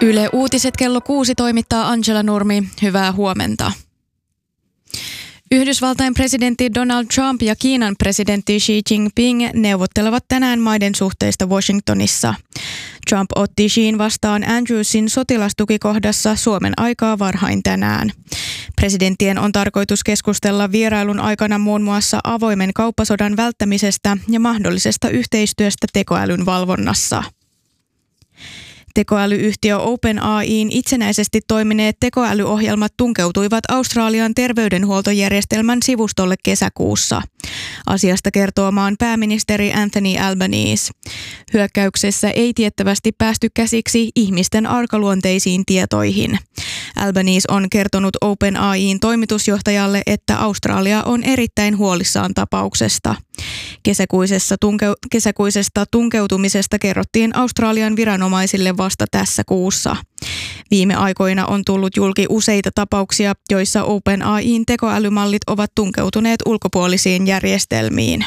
Yle Uutiset kello 6 toimittaa Angela Nurmi. Hyvää huomenta. Yhdysvaltain presidentti Donald Trump ja Kiinan presidentti Xi Jinping neuvottelevat tänään maiden suhteista Washingtonissa. Trump otti Xiin vastaan Andrewsin sotilastukikohdassa Suomen aikaa varhain tänään. Presidenttien on tarkoitus keskustella vierailun aikana muun muassa avoimen kauppasodan välttämisestä ja mahdollisesta yhteistyöstä tekoälyn valvonnassa. Tekoälyyhtiö OpenAI:n itsenäisesti toimineet tekoälyohjelmat tunkeutuivat Australian terveydenhuoltojärjestelmän sivustolle kesäkuussa. Asiasta kertoo maan pääministeri Anthony Albanese. Hyökkäyksessä ei tiettävästi päästy käsiksi ihmisten arkaluonteisiin tietoihin. Albanese on kertonut OpenAI:n toimitusjohtajalle, että Australia on erittäin huolissaan tapauksesta. Kesäkuisesta tunkeutumisesta kerrottiin Australian viranomaisille vasta tässä kuussa. Viime aikoina on tullut julki useita tapauksia, joissa OpenAI:n tekoälymallit ovat tunkeutuneet ulkopuolisiin järjestelmiin.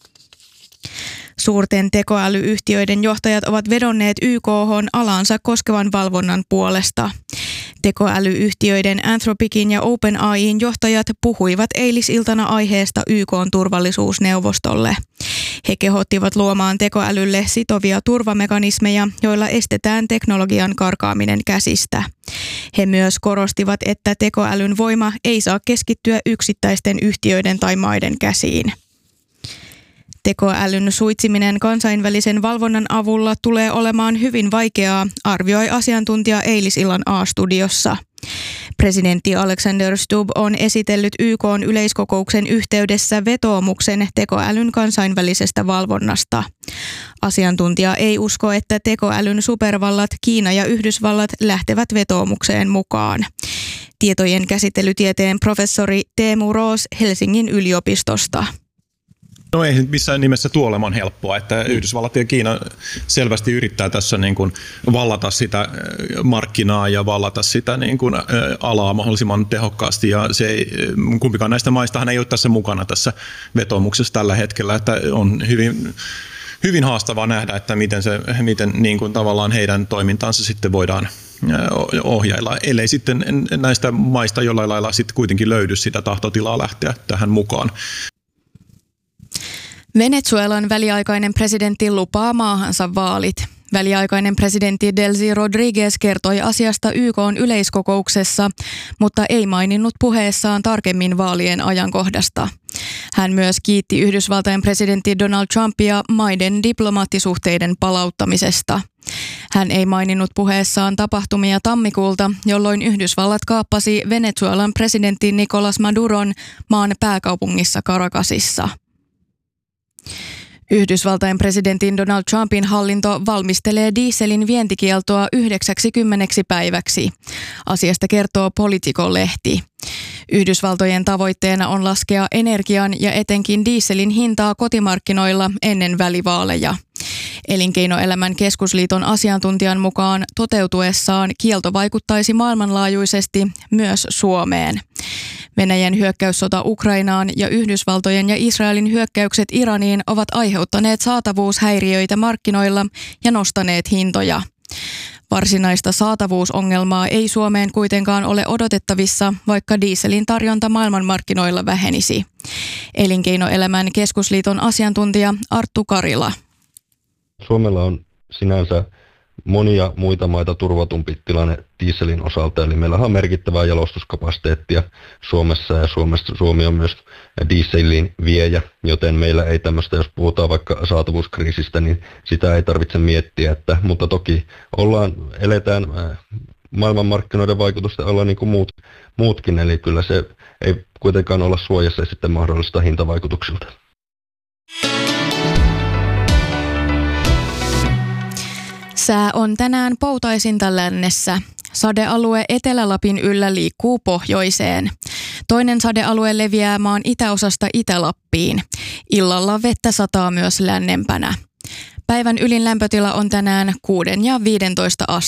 Suurten tekoälyyhtiöiden johtajat ovat vedonneet YK:hon alaansa koskevan valvonnan puolesta. Tekoälyyhtiöiden Anthropicin ja OpenAI:n johtajat puhuivat eilisiltana aiheesta YK:n turvallisuusneuvostolle. He kehottivat luomaan tekoälylle sitovia turvamekanismeja, joilla estetään teknologian karkaaminen käsistä. He myös korostivat, että tekoälyn voima ei saa keskittyä yksittäisten yhtiöiden tai maiden käsiin. Tekoälyn suitsiminen kansainvälisen valvonnan avulla tulee olemaan hyvin vaikeaa, arvioi asiantuntija eilisillan A-studiossa. Presidentti Alexander Stubb on esitellyt YK:n yleiskokouksen yhteydessä vetoomuksen tekoälyn kansainvälisestä valvonnasta. Asiantuntija ei usko, että tekoälyn supervallat Kiina ja Yhdysvallat lähtevät vetoomukseen mukaan. Tietojen käsittelytieteen professori Teemu Roos Helsingin yliopistosta. No ei missään nimessä tuo olemaan helppoa, että Yhdysvallat ja Kiina selvästi yrittää tässä niin kuin vallata sitä markkinaa ja vallata sitä niin kuin alaa mahdollisimman tehokkaasti, ja se ei, kumpikaan näistä maistahan ei ole tässä mukana tässä vetoomuksessa tällä hetkellä, että on hyvin haastavaa nähdä, että miten niin kuin tavallaan heidän toimintaansa sitten voidaan ohjailla, ellei sitten näistä maista jollain lailla sitten kuitenkin löydy sitä tahtotilaa lähteä tähän mukaan. Venezuelan väliaikainen presidentti lupaa maahansa vaalit. Väliaikainen presidentti Delcy Rodriguez kertoi asiasta YK:n yleiskokouksessa, mutta ei maininnut puheessaan tarkemmin vaalien ajankohdasta. Hän myös kiitti Yhdysvaltain presidentti Donald Trumpia maiden diplomaattisuhteiden palauttamisesta. Hän ei maininnut puheessaan tapahtumia tammikuulta, jolloin Yhdysvallat kaappasi Venezuelan presidentti Nicolás Maduron maan pääkaupungissa Caracasissa. Yhdysvaltain presidentin Donald Trumpin hallinto valmistelee dieselin vientikieltoa 90 päiväksi. Asiasta kertoo Politico-lehti. Yhdysvaltojen tavoitteena on laskea energian ja etenkin dieselin hintaa kotimarkkinoilla ennen välivaaleja. Elinkeinoelämän keskusliiton asiantuntijan mukaan toteutuessaan kielto vaikuttaisi maailmanlaajuisesti myös Suomeen. Venäjän hyökkäyssota Ukrainaan ja Yhdysvaltojen ja Israelin hyökkäykset Iraniin ovat aiheuttaneet saatavuushäiriöitä markkinoilla ja nostaneet hintoja. Varsinaista saatavuusongelmaa ei Suomeen kuitenkaan ole odotettavissa, vaikka dieselin tarjonta maailmanmarkkinoilla vähenisi. Elinkeinoelämän keskusliiton asiantuntija Arttu Karila. Suomella on sinänsä monia muita maita turvatumpi tilanne dieselin osalta, eli meillä on merkittävää jalostuskapasiteettia Suomessa, ja Suomi on myös dieselin viejä, joten meillä ei tämmöistä, jos puhutaan vaikka saatavuuskriisistä, niin sitä ei tarvitse miettiä, mutta toki eletään maailmanmarkkinoiden vaikutusten alla niin kuin muutkin, eli kyllä se ei kuitenkaan olla suojassa sitten mahdollista hintavaikutuksilta. Sää on tänään poutaisinta lännessä. Sadealue Etelä-Lapin yllä liikkuu pohjoiseen. Toinen sadealue leviää maan itäosasta Itä-Lappiin. Illalla vettä sataa myös lännempänä. Päivän ylin lämpötila on tänään 6 ja 15 asteen.